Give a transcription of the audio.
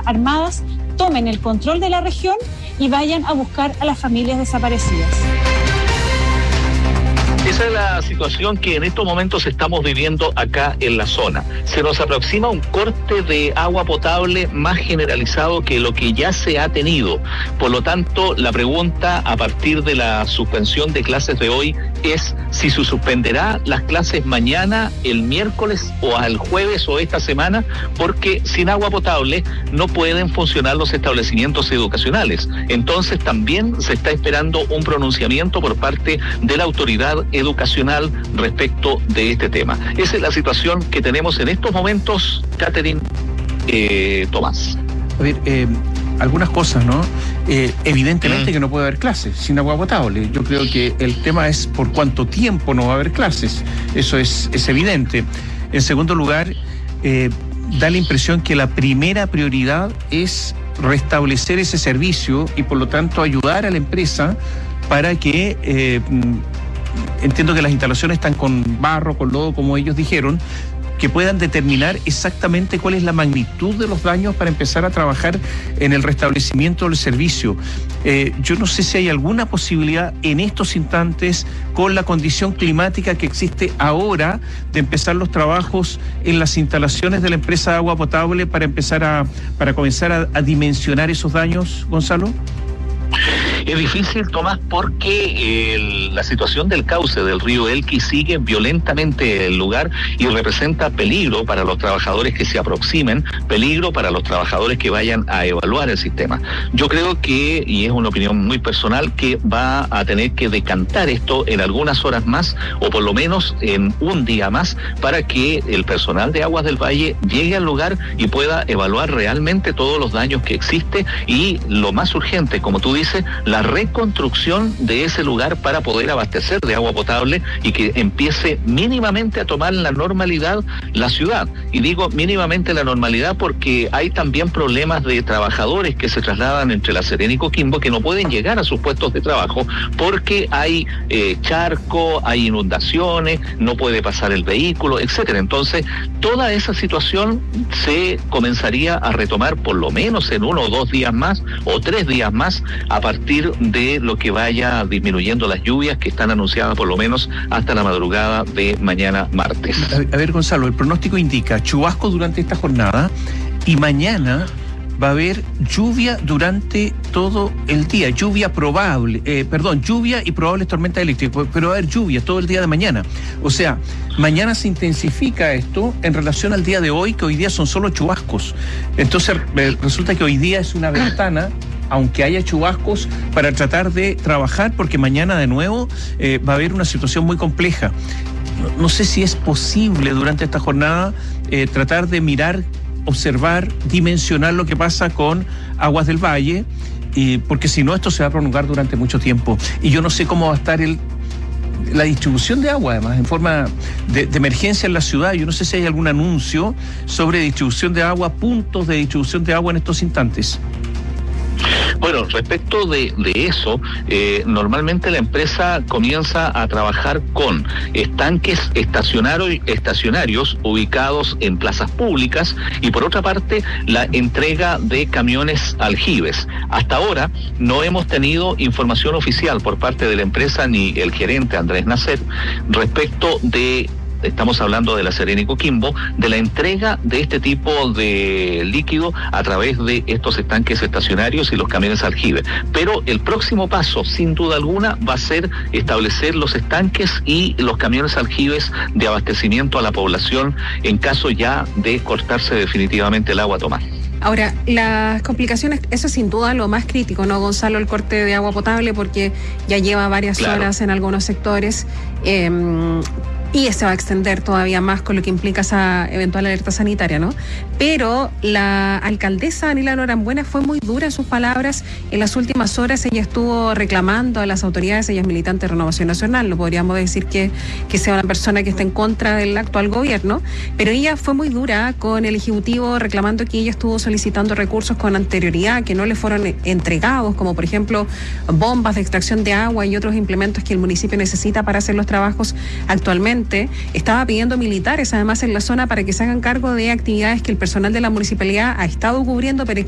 Armadas tomen el control de la región y vayan a buscar a las familias desaparecidas. Esa es la situación que en estos momentos estamos viviendo acá en la zona. Se nos aproxima un corte de agua potable más generalizado que lo que ya se ha tenido. Por lo tanto, la pregunta a partir de la suspensión de clases de hoy es si se suspenderá las clases mañana, el miércoles o al jueves o esta semana, porque sin agua potable no pueden funcionar los establecimientos educacionales. Entonces también se está esperando un pronunciamiento por parte de la autoridad educacional respecto de este tema. Esa es la situación que tenemos en estos momentos, Catherine, Tomás. A ver, algunas cosas, ¿no? Evidentemente que no puede haber clases sin agua potable. Yo creo que el tema es por cuánto tiempo no va a haber clases. Eso es evidente. En segundo lugar, da la impresión que la primera prioridad es restablecer ese servicio y por lo tanto ayudar a la empresa para que... entiendo que las instalaciones están con barro, con lodo, como ellos dijeron, que puedan determinar exactamente cuál es la magnitud de los daños para empezar a trabajar en el restablecimiento del servicio. Yo no sé si hay alguna posibilidad en estos instantes, con la condición climática que existe ahora, de empezar los trabajos en las instalaciones de la empresa de agua potable para comenzar a dimensionar esos daños, Gonzalo. Es difícil, Tomás, porque la situación del cauce del río Elqui sigue violentamente el lugar y representa peligro para los trabajadores que se aproximen, peligro para los trabajadores que vayan a evaluar el sistema. Yo creo que, y es una opinión muy personal, que va a tener que decantar esto en algunas horas más, o por lo menos en un día más, para que el personal de Aguas del Valle llegue al lugar y pueda evaluar realmente todos los daños que existe y lo más urgente, como tú dices, la reconstrucción de ese lugar para poder abastecer de agua potable y que empiece mínimamente a tomar la normalidad la ciudad. Y digo mínimamente la normalidad porque hay también problemas de trabajadores que se trasladan entre La Serena y Coquimbo que no pueden llegar a sus puestos de trabajo porque hay charco, hay inundaciones, no puede pasar el vehículo, etcétera. Entonces, toda esa situación se comenzaría a retomar por lo menos en 1 o 2 días más o 3 días más a partir de lo que vaya disminuyendo las lluvias que están anunciadas por lo menos hasta la madrugada de mañana martes. A ver, Gonzalo, el pronóstico indica chubasco durante esta jornada y mañana va a haber lluvia durante todo el día, lluvia y probables tormentas eléctricas, pero va a haber lluvia todo el día de mañana. O sea, mañana se intensifica esto en relación al día de hoy, que hoy día son solo chubascos. Entonces resulta que hoy día es una ventana, aunque haya chubascos, para tratar de trabajar, porque mañana de nuevo va a haber una situación muy compleja. No sé si es posible durante esta jornada tratar de mirar, observar, dimensionar lo que pasa con Aguas del Valle, porque si no esto se va a prolongar durante mucho tiempo. Y yo no sé cómo va a estar la distribución de agua, además, en forma de emergencia en la ciudad. Yo no sé si hay algún anuncio sobre distribución de agua, puntos de distribución de agua en estos instantes. Bueno, respecto de eso, normalmente la empresa comienza a trabajar con estanques estacionarios ubicados en plazas públicas y por otra parte la entrega de camiones aljibes. Hasta ahora no hemos tenido información oficial por parte de la empresa ni el gerente Andrés Nacer respecto de... Estamos hablando de La Serena y Coquimbo, de la entrega de este tipo de líquido a través de estos estanques estacionarios y los camiones aljibes. Pero el próximo paso, sin duda alguna, va a ser establecer los estanques y los camiones aljibes de abastecimiento a la población en caso ya de cortarse definitivamente el agua, Tomás. Ahora, las complicaciones, eso es sin duda lo más crítico, ¿no, Gonzalo? El corte de agua potable, porque ya lleva varias horas en algunos sectores. Y se va a extender todavía más con lo que implica esa eventual alerta sanitaria, ¿no? Pero la alcaldesa Anila Norambuena fue muy dura en sus palabras. En las últimas horas ella estuvo reclamando a las autoridades, ella es militante de Renovación Nacional, no podríamos decir que sea una persona que esté en contra del actual gobierno, pero ella fue muy dura con el Ejecutivo reclamando que ella estuvo solicitando recursos con anterioridad que no le fueron entregados, como por ejemplo bombas de extracción de agua y otros implementos que el municipio necesita para hacer los trabajos actualmente. Estaba pidiendo militares además en la zona para que se hagan cargo de actividades que el personal de la municipalidad ha estado cubriendo, pero